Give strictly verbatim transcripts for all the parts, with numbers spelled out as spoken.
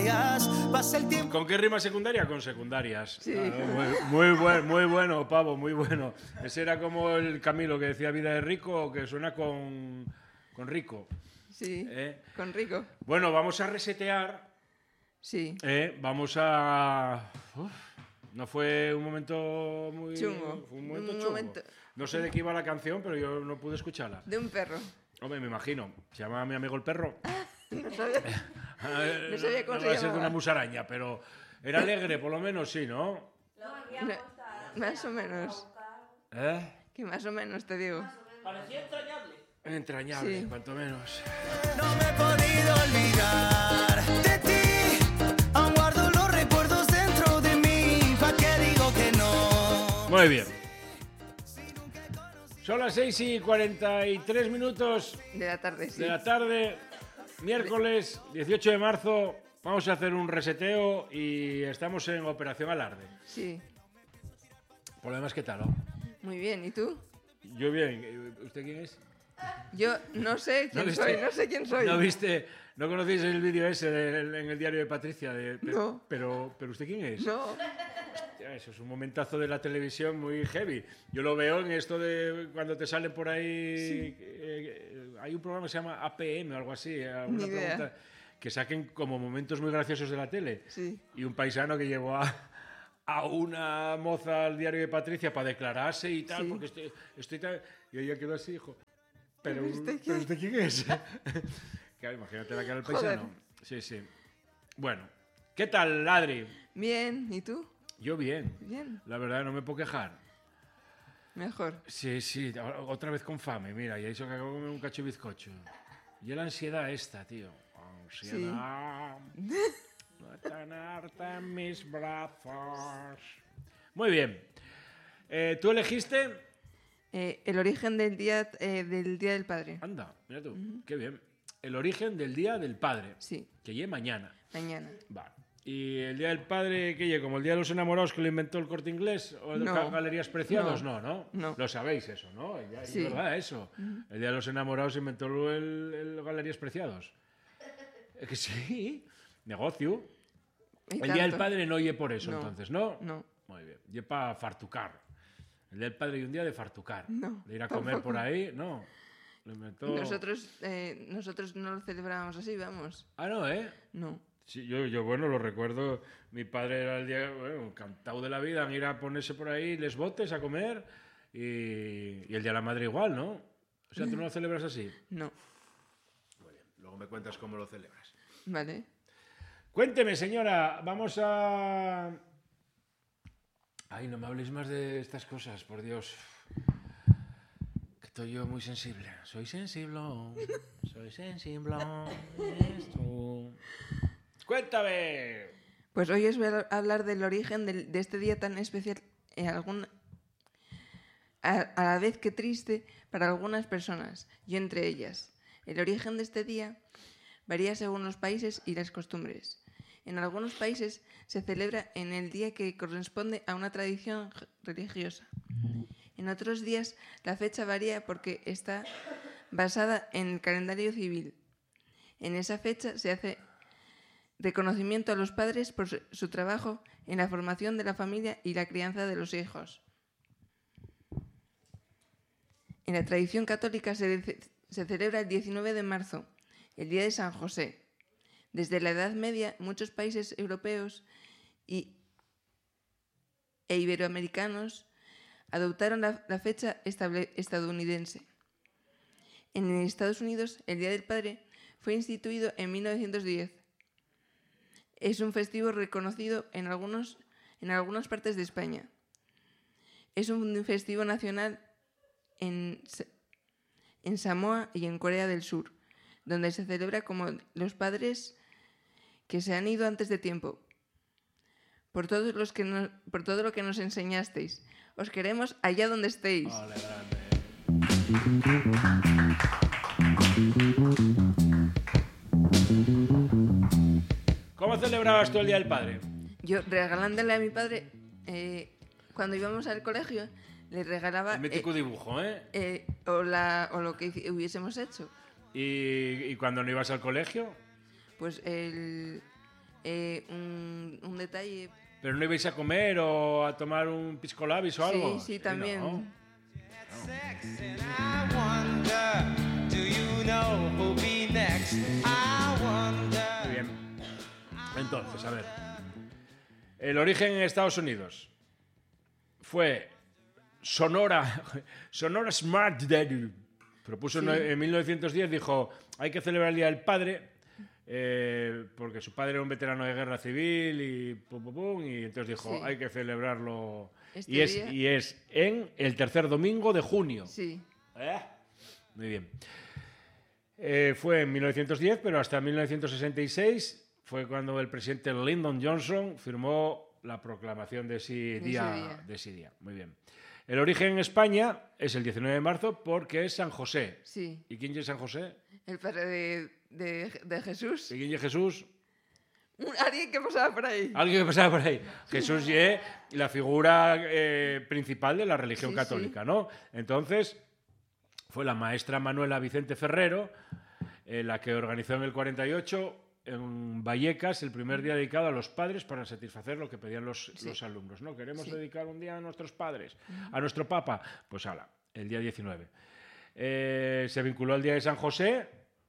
secundarias. Pasa el tiempo. ¿Con qué rima secundaria? Con secundarias. Sí. Ah, muy, muy, buen, muy bueno, Pavo, muy bueno. Ese era como el Camilo que decía vida de rico, que suena con, con rico. Sí, ¿Eh? con Rico. Bueno, vamos a resetear. Sí. ¿eh? Vamos a... Uf, no fue un momento muy... Chungo. Fue un momento Un chungo. momento- No sé de qué iba la canción, pero yo no pude escucharla. De un perro. Hombre, me imagino. Se llama mi amigo el perro. No sabía, Eh, no sabía cómo no se va a ser de llamaba. una musaraña, pero era alegre, por lo menos, sí, ¿no? No, más o menos. ¿Eh? Que más o menos te digo. Parecía entrañable. Entrañable, Sí. cuanto menos. No me he podido olvidar de ti. Aún guardo los recuerdos dentro de mí. ¿Pa' qué digo que no? Muy bien. Son las seis y cuarenta y tres minutos De la tarde, sí. de la tarde, miércoles dieciocho de marzo. Vamos a hacer un reseteo y estamos en Operación Alarde. Sí. Por lo demás, ¿qué tal? No? Muy bien. ¿Y tú? Yo bien. ¿Usted quién es? Yo no sé quién viste? soy, no sé quién soy. ¿No viste? ¿No conocéis el vídeo ese del- en el diario de Patricia? De, de- No. Pero, pero ¿usted quién es? No. Ya, eso es un momentazo de la televisión muy heavy. Yo lo veo en esto de cuando te salen por ahí... eh, eh, hay un programa que se llama A P M o algo así. alguna Ni idea. pregunta, que saquen como momentos muy graciosos de la tele. Sí. Y un paisano que llevó a, a una moza al diario de Patricia para declararse y tal, Sí. porque estoy, estoy tan... Y ella quedó así, hijo. Pero, ¿Pero usted ¿pero quién? usted quién es? Claro, imagínate la cara del Joder. paisano. Sí, sí. Bueno, ¿qué tal, Adri? Bien. ¿Y tú? Yo bien. Bien. La verdad, no me puedo quejar. Mejor. Sí, sí, ahora- otra vez con fame, mira, y eso que acabo de comer un cacho de bizcocho. Y la ansiedad esta, tío. Ansiedad. No tan harta en mis brazos. Muy bien. Eh, ¿Tú elegiste? Eh, el origen del día, eh, del día del Padre. Anda, mira tú, qué bien. El origen del Día del Padre, Sí. que llegue mañana. Mañana. Vale. ¿Y el Día del Padre, qué llegue? ¿Como el Día de los Enamorados que lo inventó el Corte Inglés? ¿O el No. Ga- Galerías Preciados? No. No, no. No. Lo sabéis eso, ¿no? Ya, es Sí. verdad eso. El Día de los Enamorados inventó el, el Galerías Preciados. Es que sí, negocio. Y El Día del tanto. Padre no oye por eso, No. entonces, ¿no? No. Muy bien. Y para fartucar. El Día del Padre y un día de fartucar. No, De ir a comer tampoco. por ahí, no. Lo inventó... Nosotros, eh, nosotros no lo celebrábamos así, vamos. Ah, no, ¿eh? No. Sí, yo, yo, bueno, lo recuerdo. Mi padre era el día, bueno, encantado de la vida en ir a ponerse por ahí les botes a comer. Y, y el Día de la Madre igual, ¿no? O sea, ¿tú no lo celebras así? No. Muy bien. Luego me cuentas cómo lo celebras. Vale. Cuénteme, señora. Vamos a... Ay, no me habléis más de estas cosas, por Dios. Que estoy yo muy sensible. Soy sensible. Soy sensible. Eres tú. Cuéntame. Pues hoy os voy a hablar del origen del- de este día tan especial, eh, algún- a, a la vez que triste para algunas personas, yo entre ellas. El origen de este día varía según los países y las costumbres. En algunos países se celebra en el día que corresponde a una tradición j- religiosa. En otros días la fecha varía porque está basada en el calendario civil. En esa fecha se hace reconocimiento a los padres por su, su trabajo en la formación de la familia y la crianza de los hijos. En la tradición católica se, de- se celebra el diecinueve de marzo, el Día de San José. Desde la Edad Media, muchos países europeos y, e iberoamericanos adoptaron la, la fecha estable- estadounidense. En Estados Unidos, el Día del Padre fue instituido en mil novecientos diez. Es un festivo reconocido en, algunos, en algunas partes de España. Es un festivo nacional en, Sa- en Samoa y en Corea del Sur, donde se celebra como los padres que se han ido antes de tiempo. Por, todos los que no- por todo lo que nos enseñasteis. Os queremos allá donde estéis. Ole, grande. ¿Cómo celebrabas tú el Día del Padre? Yo regalándole a mi padre, eh, cuando íbamos al colegio, le regalaba El mítico eh, dibujo, ¿eh? eh, o, la, o lo que hici- hubiésemos hecho. ¿Y, y cuando no ibas al colegio? Pues el, eh, un, un detalle. ¿Pero no ibais a comer o a tomar un pisco labis o algo? Sí, sí, también. ¿no? Sex and I wonder, do you know who'll be next? I wonder. Muy bien. Entonces, a ver. El origen en Estados Unidos fue Sonora, Sonora Smart Daddy. Propuso Sí. en mil novecientos diez, dijo, hay que celebrar el Día del Padre, eh, porque su padre era un veterano de guerra civil y pum, pum, pum, y entonces dijo, Sí. hay que celebrarlo. Este y, es, día- y es en el tercer domingo de junio. Sí, ¿Eh? Muy bien. Eh, fue en mil novecientos diez, pero hasta mil novecientos sesenta y seis fue cuando el presidente Lyndon Johnson firmó la proclamación de ese De ese día. día. De ese día. Muy bien. El origen en España es el diecinueve de marzo porque es San José. sí. ¿Y quién es San José? El padre de, de, de Jesús. ¿Y quién es Jesús? Un- Alguien que pasaba por ahí. Alguien que pasaba por ahí. Jesús es la figura eh, principal de la religión Sí, católica, ¿no? Entonces, fue la maestra Manuela Vicente Ferrero eh, la que organizó en el cuarenta y ocho en Vallecas el primer día dedicado a los padres para satisfacer lo que pedían los, Sí. los alumnos, ¿no? Queremos Sí. dedicar un día a nuestros padres, a nuestro papa. Pues ala, el día diecinueve. Eh, se vinculó al Día de San José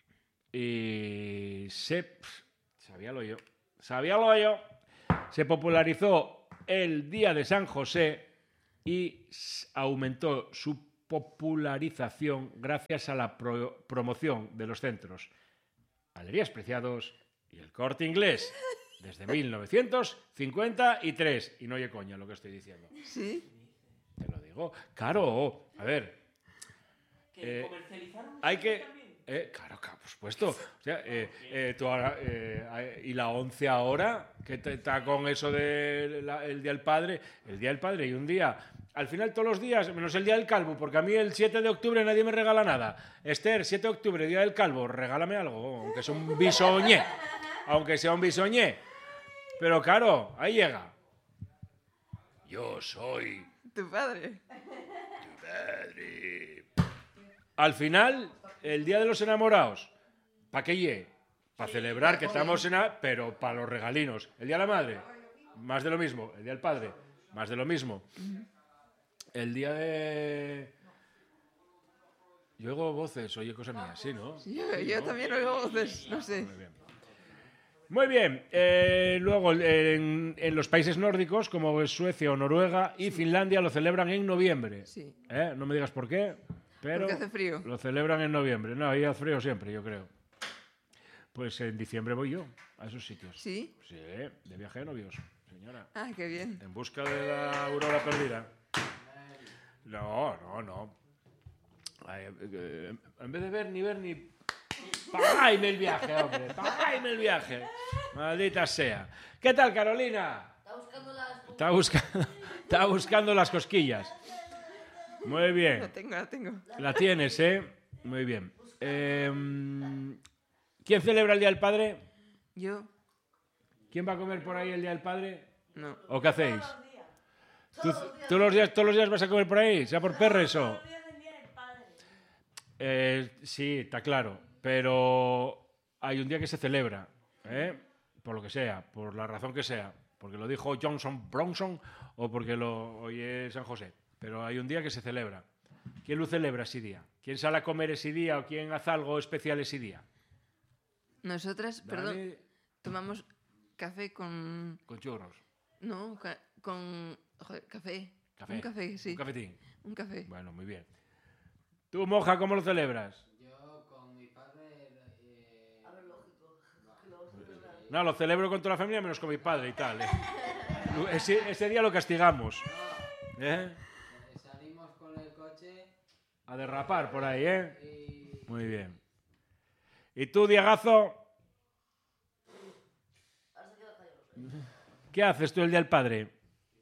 y se... pf, sabíalo yo, sabíalo yo. Se popularizó el Día de San José y s- aumentó su popularización gracias a la pro- promoción de los centros Galerías Preciados y el Corte Inglés desde mil novecientos cincuenta y tres. Y no oye coña lo que estoy diciendo. Sí. Te lo digo. Claro, a ver. ¿Que Eh, comercializaron hay eso que... también? Eh, claro, claro, por supuesto. O sea, eh, eh, tú ahora, eh, y la once ahora, que te- está con eso del Día del Padre, el Día del Padre y un día, al final todos los días, menos el Día del Calvo, porque a mí el siete de octubre nadie me regala nada. Esther, siete de octubre, Día del Calvo, regálame algo, aunque sea un bisoñé, aunque sea un bisoñé. Pero claro, ahí llega. Yo soy Tu padre. padre. Al final, el Día de los Enamorados, ¿para qué lle? Para celebrar que estamos en... a- pero para los regalinos. El Día de la Madre, más de lo mismo. El Día del Padre, más de lo mismo. El Día de... Yo oigo voces, oye cosas mías, sí, ¿no? Yo, Sí, yo ¿no? también oigo voces, no sé. Muy bien. Muy bien. eh, luego, en, en los países nórdicos, como es Suecia o Noruega y Finlandia, lo celebran en noviembre. Sí. ¿Eh? No me digas por qué, pero Porque hace frío. lo celebran en noviembre. No, ahí hace frío siempre, yo creo. Pues en diciembre voy yo a esos sitios. ¿Sí? Sí, de viaje de novios, señora. Ah, qué bien. En busca de la aurora perdida. No, no, no. Ay, eh, en vez de ver ni ver ni... ¡Pagáime el viaje, hombre! ¡Pagáime el viaje! Maldita sea. ¿Qué tal, Carolina? Está buscando las... Está buscando, está buscando las cosquillas. Muy La bien. tengo, la tengo. La tienes, ¿eh? Muy bien. Eh, ¿Quién celebra el Día del Padre? Yo, ¿Quién va a comer por ahí el Día del Padre? no. ¿O qué hacéis? ¿Tú, tú los días, todos los días vas a comer por ahí? ¿Sea por perres o...? Los días del Día del Padre. Eh, sí, está claro. Pero hay un día que se celebra, ¿eh? Por lo que sea, por la razón que sea. Porque lo dijo Johnson Bronson o porque lo oye San José. Pero hay un día que se celebra. ¿Quién lo celebra ese día? ¿Quién sale a comer ese día o quién hace algo especial ese día? Nosotras, perdón, Dani, tomamos café con... con churros. No, ca- con... Joder, café. Café. Un café, sí. Un cafetín. Un café. Bueno, muy bien. ¿Tú, monja, cómo lo celebras? Yo con mi padre. Eh, A ver, lógico. No, lo celebro con toda la familia menos con mi padre y tal. ¿eh? Ese, ese día lo castigamos. ¿Eh? eh, salimos con el coche A derrapar por ahí, ¿eh? y. Muy bien. ¿Y tú, Diagazo? ¿Qué haces tú el día del padre?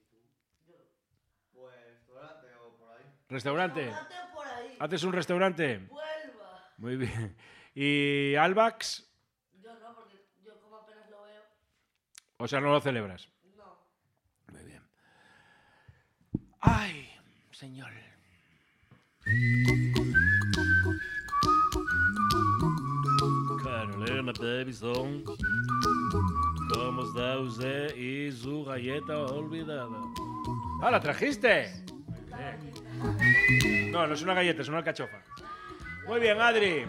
Pues restaurante o por ahí. ¿Restaurante? Date por ahí. ¿Haces un restaurante? Vuelva. Muy bien. ¿Y Albax? Yo no, porque yo como apenas lo veo. O sea, no lo celebras. No. Muy bien. ¡Ay, señor! Carolina Davison. Somos de usted y su galleta olvidada. ¡Ah, la trajiste! Bien. No, no es una galleta, es una alcachofa. Muy bien, Adri.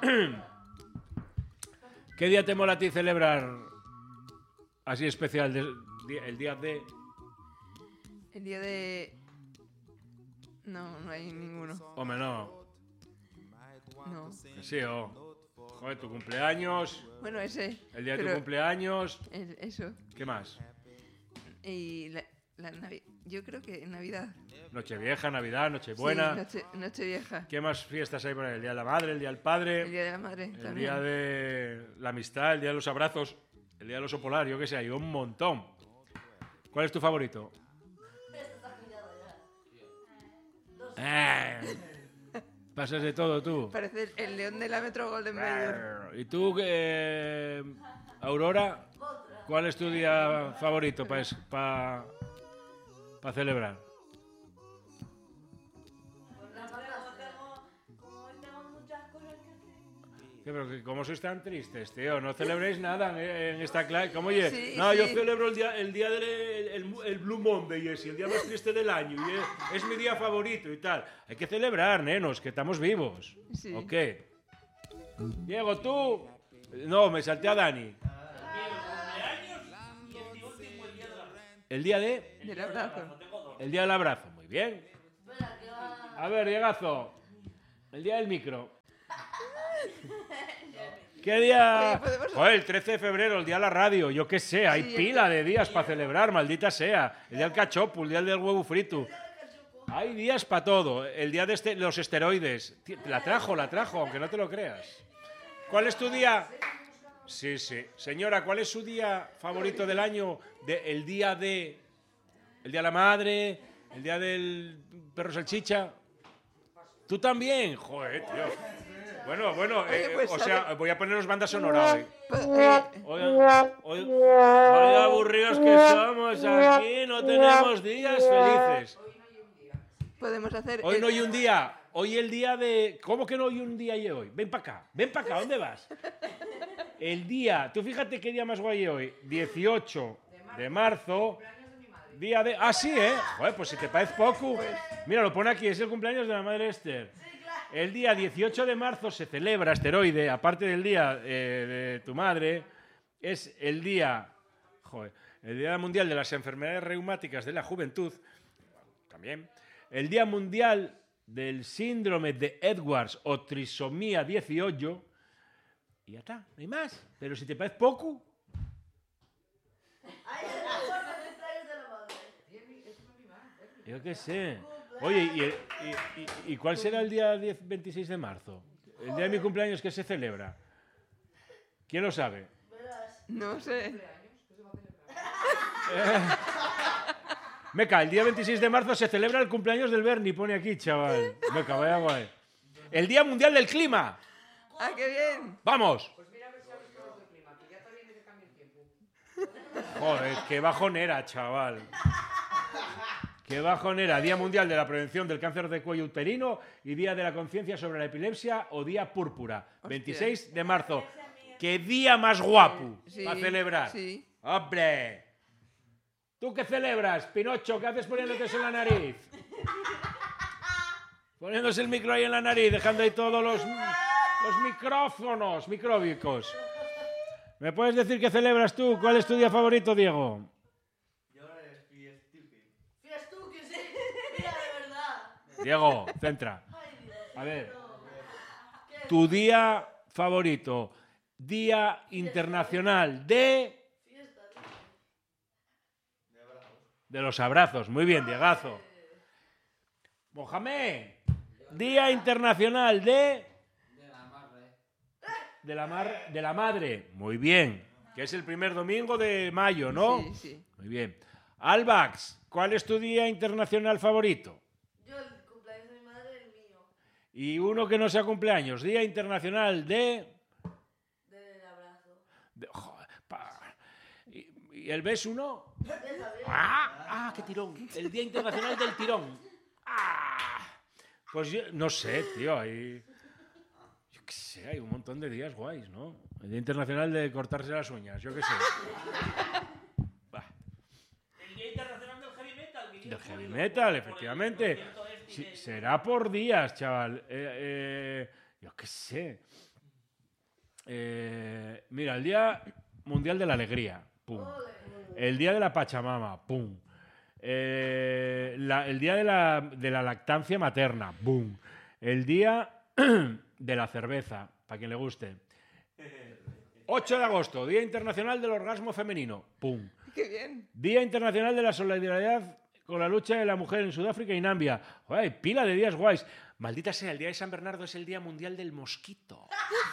¿Qué día te mola a ti celebrar así especial? de- el día de... El día de... No, no hay ninguno. Hombre, no. No. Que sí, o... Joder, tu cumpleaños, Bueno, ese. el día de tu pero cumpleaños... el- Eso. ¿Qué más? Y la, la Navi- Yo creo que Navidad. Nochevieja, Navidad, Nochebuena. Sí, noche, Nochevieja. ¿Qué más fiestas hay por ahí? El día de la madre, el día del padre, El Día de la Madre el también. día de la amistad, el día de los abrazos, el día del oso polar, yo qué sé, hay un montón. ¿Cuál es tu favorito? Eh, pasas de todo tú. Parece el, el león de la Metro Golden Mayer. ¿Y tú, eh, Aurora? ¿Cuál es tu día favorito para pa, pa celebrar? Como tengo muchas cosas que hacer. ¿Qué, pero que ¿Cómo sois tan tristes, tío? No celebréis nada en, en esta clase. ¿Cómo oye? Sí, no, yo sí. celebro el día, el día del el, el- el Blue Monday, ese, el día más triste del año. Y es, es mi día favorito y tal. Hay que celebrar, nenos, que estamos vivos. Sí. ¿O qué? Diego, tú. No, me salté a Dani. El día de. Del abrazo. El día del abrazo. Muy bien. Espera, que va. A ver, Diegazo. El día del micro. ¿Qué día? Oye, podemos- Joder, el trece de febrero, el día de la radio. Yo qué sé, hay Sí, pila de días para celebrar, maldita sea. El día del cachopo, el día del huevo frito. Hay días para todo. El día de este- los esteroides. Ti- La trajo, la trajo, aunque no te lo creas. ¿Cuál es tu día? Sí, sí. Señora, ¿cuál es su día favorito del año? De- el día de... El día de la madre, el día del perro salchicha. ¿Tú también? Joder, tío. Bueno, bueno, Oye, eh, pues, o a sea, ver. voy a poneros banda sonora hoy. Pues, eh, Oigan, oigan, vaya aburridos que somos aquí, no tenemos días felices. podemos hacer... Hoy el- no hay un día, hoy el día de... ¿Cómo que no hay un día y hoy? Ven para acá, ven para acá, ¿dónde vas? El día, tú fíjate qué día más guay hay hoy, dieciocho de marzo, día de... Ah, sí, ¿eh? Joder, pues si te parece poco... Mira, lo pone aquí, es el cumpleaños de la madre Esther. El día dieciocho de marzo se celebra asteroide, aparte del día eh, de tu madre, es el día... Joder, el Día Mundial de las Enfermedades Reumáticas de la Juventud, también. El Día Mundial del Síndrome de Edwards o Trisomía dieciocho. Y ya está, no hay más. Pero si te parece poco... Ahí es el mejor de cumpleaños de la madre. Yo qué sé. Oye, ¿y, el- y- y- y cuál será el día diez, veintiséis de marzo? El día de mi cumpleaños que se celebra. ¿Quién lo sabe? No sé. Meca, el día veintiséis de marzo se celebra el cumpleaños del Bernie, pone aquí, chaval. Meca, vaya guay. El Día Mundial del Clima. ¡Ah, qué bien! ¡Vamos! Joder, qué bajonera, chaval. Qué bajonera. Día Mundial de la Prevención del Cáncer de Cuello Uterino y Día de la Conciencia sobre la Epilepsia o Día Púrpura. veintiséis de marzo. ¡Qué día más guapo Sí, para celebrar! sí. ¡Hombre! ¿Tú qué celebras, Pinocho? ¿Qué haces poniéndote eso en la nariz? Poniéndose el micro ahí en la nariz, dejando ahí todos los, los micrófonos micróbicos. ¿Me puedes decir qué celebras tú? ¿Cuál es tu día favorito, Diego? Yo eres Fiestuki. Fíjate tú que sí. Mira, de verdad. Diego, centra. Ay, Dios. A ver, tu día favorito. Día Internacional de... Fiesta, tío. De los abrazos. Muy bien, Diegazo. Mohamed. Día Internacional de... De la madre. De la, mar... de la madre. Muy bien. Que es el primer domingo de mayo, ¿no? Sí, sí. Muy bien. Albax, ¿cuál es tu día internacional favorito? Yo el cumpleaños de mi madre, el mío. Y uno que no sea cumpleaños. Día Internacional de... Del abrazo. de- joder, pa- ¿Y, y el beso no? Deja bien. ¡Ah! ¡Ah, qué tirón! El Día Internacional del Tirón. ¡Ah! Pues yo no sé, tío. Ahí... Yo qué sé, hay un montón de días guays, ¿no? El Día Internacional de cortarse las uñas, yo qué sé. Bah. El Día Internacional del Heavy Metal. que Del yo heavy juro, metal, por el efectivamente. concierto este Sí, de- será por días, chaval. Eh, eh, yo qué sé. Eh, mira, el Día Mundial de la Alegría. Pum. El Día de la Pachamama. Pum. Eh, la- el Día de la, de la Lactancia Materna. Boom. El Día de la Cerveza, para quien le guste. ocho de agosto, Día Internacional del Orgasmo Femenino. Pum. ¡Qué bien! Día Internacional de la Solidaridad con la lucha de la mujer en Sudáfrica y Nambia. Joder, hay pila de días guays. Maldita sea, el Día de San Bernardo es el Día Mundial del Mosquito.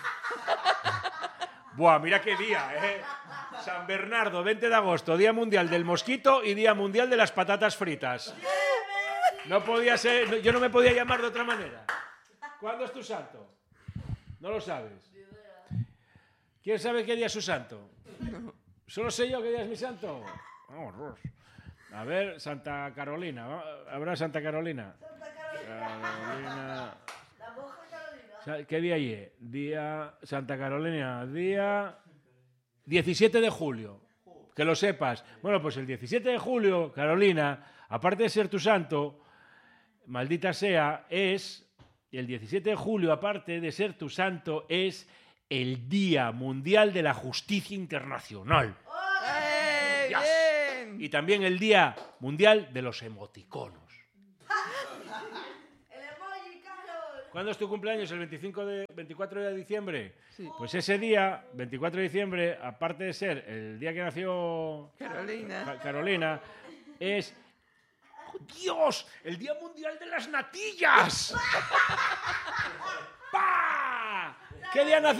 Buah, mira qué día, ¿eh? San Bernardo, veinte de agosto, Día Mundial del Mosquito y Día Mundial de las Patatas Fritas. No podía ser, no- yo no me podía llamar de otra manera. ¿Cuándo es tu santo? No lo sabes. ¿Quién sabe qué día es su santo? ¿Solo sé yo qué día es mi santo? Vamos, Ros. A ver, Santa Carolina. ¿va? ¿Habrá Santa Carolina? Carolina. La monja Carolina. Sa- ¿Qué día es? Día Santa Carolina, día diecisiete de julio. Que lo sepas. Bueno, pues el diecisiete de julio, Carolina, aparte de ser tu santo, maldita sea, es, y el diecisiete de julio, aparte de ser tu santo, es el Día Mundial de la Justicia Internacional. ¡Eh, Yes. bien! Y también el Día Mundial de los Emoticonos. El emoji, Carol. ¿Cuándo es tu cumpleaños? ¿El veinticinco de, veinticuatro de diciembre? Sí. Pues ese día, veinticuatro de diciembre, aparte de ser el día que nació Carolina. Ca- Carolina, es... ¡Oh, ¡Dios! ¡El Día Mundial de las Natillas! ¡Pah! ¿Qué día nació?